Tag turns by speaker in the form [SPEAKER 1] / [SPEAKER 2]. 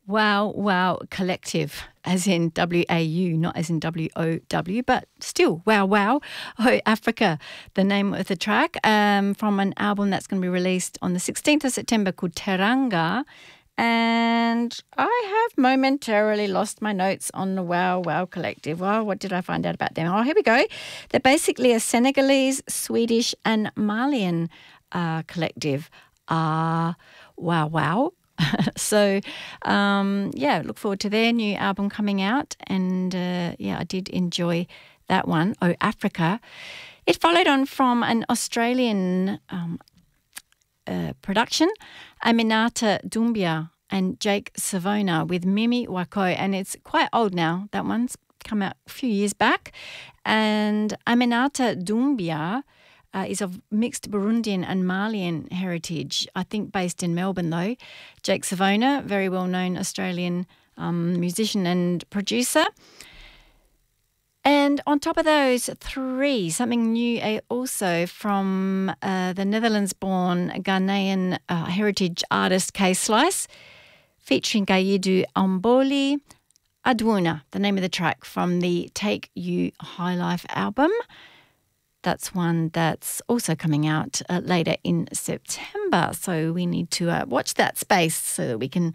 [SPEAKER 1] Wow Wow Collective, as in W-A-U, not as in W-O-W, but still, Wow Wow. Oh, Africa, the name of the track, from an album that's going to be released on the 16th of September called Teranga. And I have momentarily lost my notes on the Wow Wow Collective. Well, what did I find out about them? Oh, here we go. They're basically a Senegalese, Swedish and Malian collective. Wow Wow. So, look forward to their new album coming out. And, I did enjoy that one, Oh Africa. It followed on from an Australian production, Aminata Doumbia and Jake Savona with Mimi Wako. And it's quite old now. That one's come out a few years back. And Aminata Doumbia is of mixed Burundian and Malian heritage, I think based in Melbourne though. Jake Savona, very well-known Australian musician and producer. And on top of those three, something new also from the Netherlands-born Ghanaian heritage artist K Slice, featuring Gayidu Omboli, Adwuna, the name of the track from the Take You High Life album. That's one that's also coming out later in September. So we need to watch that space so that we can